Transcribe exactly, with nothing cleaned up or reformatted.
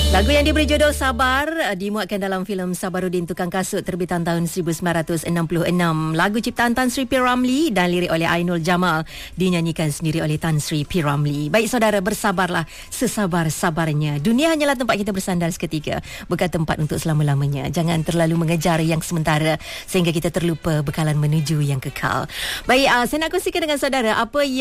Lagu yang diberi judul Sabar dimuatkan dalam filem Sabaruddin Tukang Kasut terbitan tahun seribu sembilan ratus enam puluh enam. Lagu ciptaan Tan Sri P. Ramlee dan lirik oleh Ainul Jamal, dinyanyikan sendiri oleh Tan Sri P. Ramlee. Baik saudara, bersabarlah sesabar-sabarnya. Dunia hanyalah tempat kita bersandar seketika, bukan tempat untuk selama-lamanya. Jangan terlalu mengejar yang sementara sehingga kita terlupa bekalan menuju yang kekal. Baik, uh, saya nak kongsikan dengan saudara apa